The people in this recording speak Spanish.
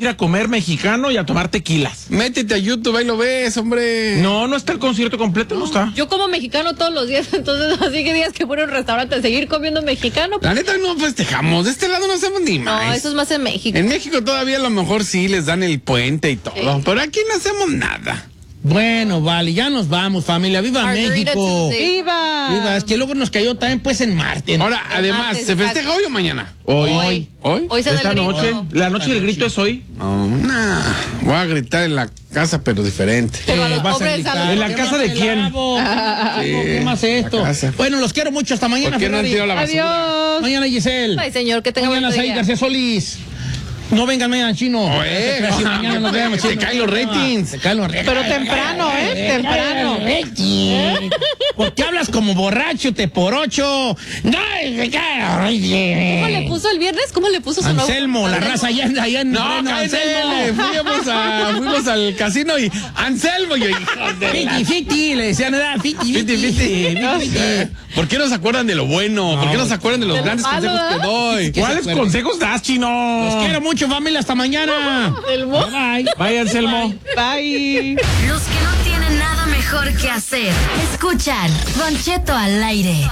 ir a comer mexicano y a tomar tequilas. Métete a YouTube, ahí lo ves, hombre. No está el concierto completo, no está. Yo como mexicano todos los días, entonces así que digas que fuera a un restaurante a seguir comiendo mexicano. La neta no festejamos, de este lado no hacemos ni más. No, eso es más en México. En México todavía a lo mejor sí les dan el puente y todo, pero aquí no hacemos nada. Bueno, vale, ya nos vamos, familia. ¡Viva Margarita México! Tuesday. ¡Viva! Es que luego nos cayó también pues en Marte. Ahora, además, martes, ¿se festeja hoy o mañana? Hoy. Hoy se da Esta el grito. noche. La noche del grito es hoy. No, voy a gritar en la casa, pero diferente. Pero a los Vas a pobres gritar. a ¿En la casa de quién? ¿Qué más esto? la casa. Bueno, los quiero mucho. Hasta mañana, ¿Por qué no han Ferrari. tirado la basura? Adiós. Mañana, Giselle. Ay, señor, que tenga Mañana, buen Said día. García Solís. No vengan mañana, chino. Oye, Sí, mañana nos vemos. se chino. caen los ratings. Se caen los ratings. Pero temprano, temprano. ¿Por qué hablas como borracho, te por ocho? No, se cae. ¿Cómo le puso el viernes? ¿Cómo le puso su nombre? Anselmo, la raza allá en No, Moreno, cállate. Fuimos al casino y Anselmo, yo, hijos de la... Fiti, fiti, le decían, era fiti, Fiti, fiti. ¿Por qué no se acuerdan de lo bueno? ¿Por qué no se acuerdan de los De lo grandes malo, consejos que ¿verdad? doy? ¿Cuáles consejos das, chino? Los quiero mucho, familia, hasta mañana. Anselmo. Bye. Vaya, Anselmo. Bye. Los que no tienen nada mejor que hacer. Escuchan Don Cheto al aire.